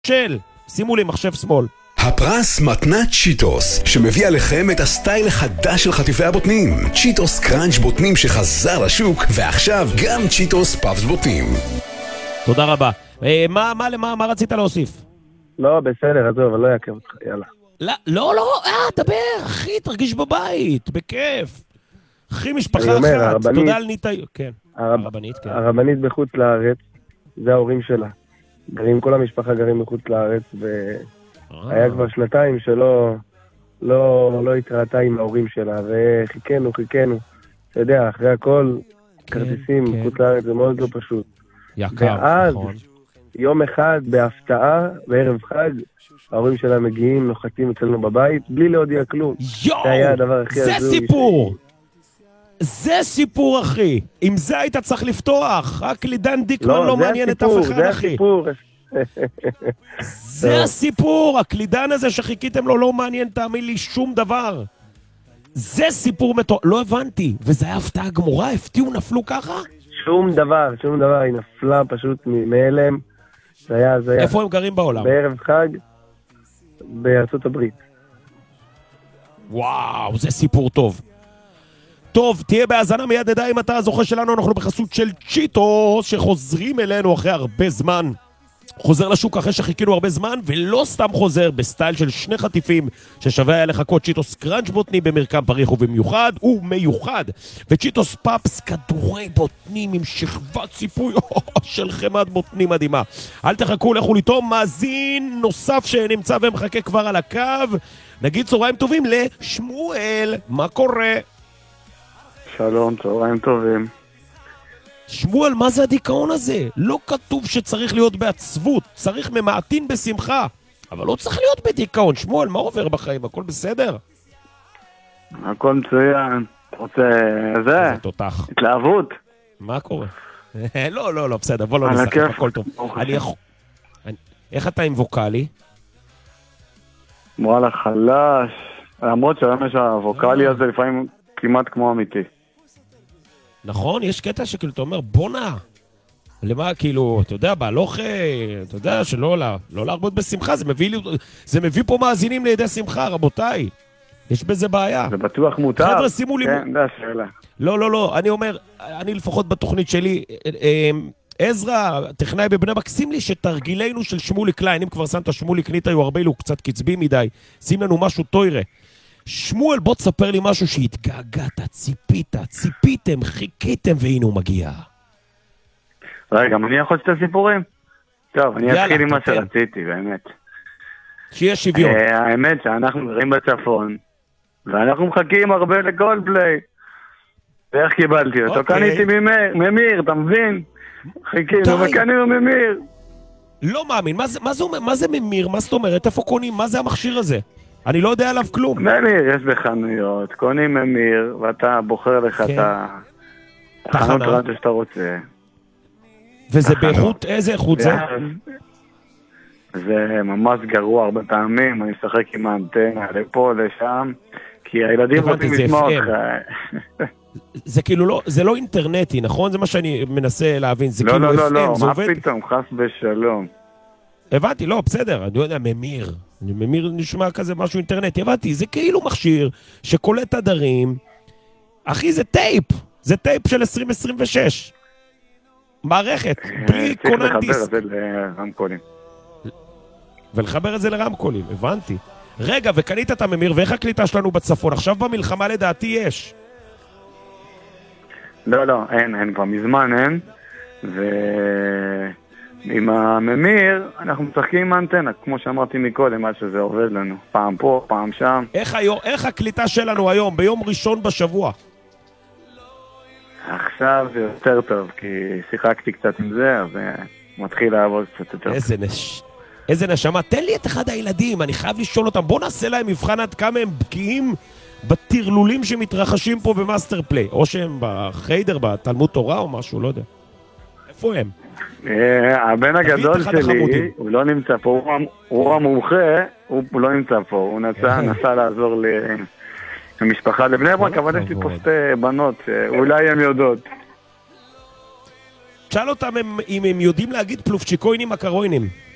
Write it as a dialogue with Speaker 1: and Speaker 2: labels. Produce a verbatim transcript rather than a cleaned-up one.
Speaker 1: של, שימו לי מחשב שמאל.
Speaker 2: הפרס מתנת צ'יטוס, שמביא עליכם את הסטייל החדש של חטיפי הבוטנים. צ'יטוס קראנץ' בוטנים שחזר לשוק, ועכשיו גם צ'יטוס פאפס בוטנים.
Speaker 1: תודה רבה. אה, מה, מה, מה, מה רצית להוסיף?
Speaker 3: לא, בסדר, עזוב, אני לא אעכב אותך, יאללה.
Speaker 1: לא, לא, לא, אה, דבר, אחי, תרגיש בבית, בכיף. אחי, משפחה
Speaker 3: אומר,
Speaker 1: אחת,
Speaker 3: הרבנית,
Speaker 1: תודה על ניטה, כן.
Speaker 3: הרב,
Speaker 1: הרבנית, כן.
Speaker 3: הרבנית בחוץ לארץ, זה ההורים שלה. גרים, כל המשפחה גרים בחוץ לארץ, והיה כבר שנתיים שלא לא, לא התראתה עם ההורים שלה, וחיכנו, חיכנו. אתה יודע, אחרי הכל,
Speaker 1: כן,
Speaker 3: כרטיסים
Speaker 1: כן.
Speaker 3: בחוץ לארץ זה מאוד לא פשוט.
Speaker 1: יקר,
Speaker 3: ואז,
Speaker 1: נכון.
Speaker 3: יום אחד, בהפתעה, בערב חג, ההורים שלה מגיעים, נוחתים אצלנו בבית, בלי להודיע כלום.
Speaker 1: יואו,
Speaker 3: זה היה הדבר הכי
Speaker 1: זה
Speaker 3: הזוי
Speaker 1: סיפור. זה סיפור, אחי. עם זה היית צריך לפתוח. רק לידן דיקמן לא, לא מעניין את אף אחד,
Speaker 3: זה
Speaker 1: אחי.
Speaker 3: הסיפור.
Speaker 1: זה הסיפור. הקלידן הזה שחיכיתם לו לא מעניין, תאמין לי, שום דבר. זה סיפור מטור... לא הבנתי. וזה היה הפתעה גמורה? הפתיעו, נפלו ככה?
Speaker 3: שום דבר, שום דבר. היא נפלה פשוט מאלם. זה היה, זה היה.
Speaker 1: איפה הם גרים בעולם?
Speaker 3: בערב חג, בארצות הברית.
Speaker 1: וואו, זה סיפור טוב. טוב, תהיה בהאזנה מיד נדע אם אתה הזוכה שלנו. אנחנו בחסות של צ'יטוס שחוזרים אלינו אחרי הרבה זמן. חוזר לשוק אחרי שחיכינו הרבה זמן, ולא סתם חוזר, בסטייל של שני חטיפים ששווה היה לחכות. צ'יטוס קראנץ' בוטני במרקם פריך ובמיוחד ומיוחד, וצ'יטוס פאפס כדורי בוטנים עם שכבת ציפוי של חמת בוטנים מדהימה. אל תחכו, לכו לטום. מאזין נוסף שנמצא ומחכה כבר על הקו, נגיד צהריים טובים לשמואל. מה קורה?
Speaker 4: שלום, צהריים טובים.
Speaker 1: שמואל, מה זה הדיכאון הזה? לא כתוב שצריך להיות בעצבות, צריך ממעטין בשמחה, אבל לא צריך להיות בדיכאון. שמואל, מה עובר בחיים? הכל בסדר?
Speaker 4: הכל מצוין. רוצה... זה?
Speaker 1: איזה תותח.
Speaker 4: התלהבות.
Speaker 1: מה קורה? לא, לא, לא, בסדר, בוא לא
Speaker 4: על
Speaker 1: נשחק,
Speaker 4: הכיף.
Speaker 1: הכל טוב. אני יכול... אני- איך אתה עם ווקלי?
Speaker 4: וואלה חלש. למרות שהיום יש הווקלי הזה לפעמים כמעט כמו אמיתי.
Speaker 1: נכון? יש קטע שכאילו אתה אומר, בונה. למה, כאילו, אתה יודע, בהלוך, אה, אתה יודע, שלא לה, לא להרבות בשמחה, זה מביא, לי- זה מביא פה מאזינים לידי שמחה, רבותיי. יש בזה בעיה.
Speaker 4: זה בטוח מותר.
Speaker 1: חבר'ה, שימו לי...
Speaker 4: כן, זה השאלה.
Speaker 1: לא, לא, לא, אני אומר, אני לפחות בתוכנית שלי, אה, אה, עזרא, טכנאי בבני ברק, שים לי שתרגילנו של שמולי קליין, אם כבר שמת שמולי קנית, היו הרבה לו קצת קצבי מדי, שים לנו משהו טוירה. שמואל, בוא תספר לי משהו שהתגעגעת, ציפית, ציפיתם, חיכיתם, והנה הוא מגיע.
Speaker 4: רגע, גם אני יכול שתי סיפורים? טוב, אני
Speaker 1: יאללה,
Speaker 4: אתחיל עם מה
Speaker 1: תתן.
Speaker 4: שרציתי, באמת.
Speaker 1: שיהיה שוויון.
Speaker 4: אה, האמת שאנחנו גרים בצפון, ואנחנו מחכים הרבה לגולדפליי. ואיך קיבלתי אותו?
Speaker 1: אוקיי.
Speaker 4: קניתי ממיר, ממיר, אתה מבין? חיכינו
Speaker 1: די.
Speaker 4: וקנינו ממיר.
Speaker 1: לא מאמין, מה זה, מה זה אומר, מה זה ממיר? מה זאת אומרת? איפה קונים? מה זה המכשיר הזה? אני לא יודע עליו כלום.
Speaker 4: ממיר, יש בחנויות, קונים ממיר, ואתה בוחר לך
Speaker 1: כן.
Speaker 4: את ה-
Speaker 1: תחנה.
Speaker 4: החנות רדיו שאתה רוצה.
Speaker 1: וזה
Speaker 4: תחנות.
Speaker 1: באיכות, איזה איכות זה?
Speaker 4: ואז זה ממש גרוע הרבה פעמים, אני משחק עם האנטנה לפה, לשם, כי הילדים
Speaker 1: הבנתי,
Speaker 4: רוצים
Speaker 1: זה
Speaker 4: לשמוע
Speaker 1: אף אם.
Speaker 4: אותך.
Speaker 1: זה כאילו לא, זה לא אינטרנטי, נכון? זה מה שאני מנסה להבין, זה
Speaker 4: לא,
Speaker 1: כאילו
Speaker 4: לא, לא,
Speaker 1: אף אם,
Speaker 4: לא,
Speaker 1: זה
Speaker 4: מה
Speaker 1: עובד?
Speaker 4: פתאום, חס ושלום.
Speaker 1: הבנתי, לא, בסדר, אני לא יודע, ממיר. ממיר נשמע כזה משהו אינטרנטי, הבנתי, זה כאילו מכשיר שקולט תדרים. אחי, זה טייפ, זה טייפ של עשרים עשרים ושש. מערכת, בלי
Speaker 4: צריך
Speaker 1: קונן
Speaker 4: לחבר
Speaker 1: דיסק.
Speaker 4: את זה לרמקולים.
Speaker 1: ולחבר את זה לרמקולים, הבנתי. רגע, וקנית את הממיר, ואיך הקליטה שלנו בצפון? עכשיו במלחמה לדעתי יש.
Speaker 4: לא, לא, אין, אין, כבר מזמן אין. ועם הממיר אנחנו משחקים עם האנטנה, כמו שאמרתי מקודם, עד שזה עובד לנו. פעם פה, פעם שם.
Speaker 1: איך, היום, איך הקליטה שלנו היום, ביום ראשון בשבוע?
Speaker 4: עכשיו זה יותר טוב, כי שיחקתי קצת עם זה, אז אה, מתחיל לעבוד קצת יותר.
Speaker 1: איזה נש... איזה נשמה, תן לי את אחד הילדים, אני חייב לשאול אותם, בוא נעשה להם מבחן עד כמה הם בקיאים בתרלולים שמתרחשים פה במאסטר פליי, או שהם בחיידר, בתלמוד תורה או משהו, לא יודע. איפה הם?
Speaker 4: אה, הבן
Speaker 1: תביא את
Speaker 4: הגדול
Speaker 1: אחד
Speaker 4: שלי,
Speaker 1: החמודים.
Speaker 4: הוא לא נמצא פה, הוא המ- הוא המומחה, הוא הוא לא נמצא פה, הוא נסע נסע לעזור ל- למשפחה לבני ברק, אבל יש לי פה
Speaker 1: הכבוד.
Speaker 4: שתי בנות, שאולי הן יודעות.
Speaker 1: תשאל אותם הם- אם הם יודעים להגיד פלופצ'יקוינים מקרוינים.